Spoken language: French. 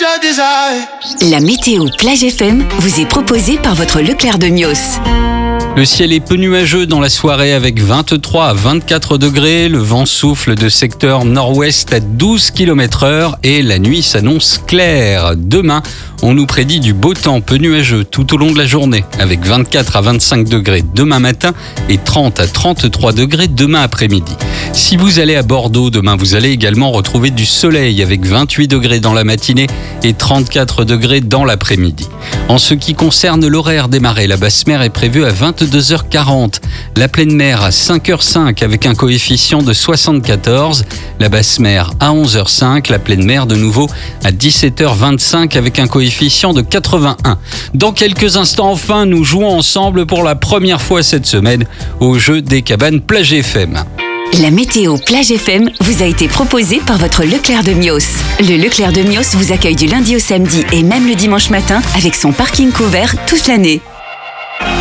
La météo Plage FM vous est proposée par votre Leclerc de Mios. Le ciel est peu nuageux dans la soirée avec 23 à 24 degrés. Le vent souffle de secteur nord-ouest à 12 km/h et la nuit s'annonce claire. Demain, on nous prédit du beau temps peu nuageux tout au long de la journée avec 24 à 25 degrés demain matin et 30 à 33 degrés demain après-midi. Si vous allez à Bordeaux demain, vous allez également retrouver du soleil avec 28 degrés dans la matinée et 34 degrés dans l'après-midi. En ce qui concerne l'horaire des marées, la basse mer est prévue à 22h40, la pleine mer à 5h05 avec un coefficient de 74, la basse mer à 11h05, la pleine mer de nouveau à 17h25 avec un coefficient de 81. Dans quelques instants enfin, nous jouons ensemble pour la première fois cette semaine au jeu des cabanes Plage FM. La météo Plage FM vous a été proposée par votre Leclerc de Mios. Le Leclerc de Mios vous accueille du lundi au samedi et même le dimanche matin avec son parking couvert toute l'année.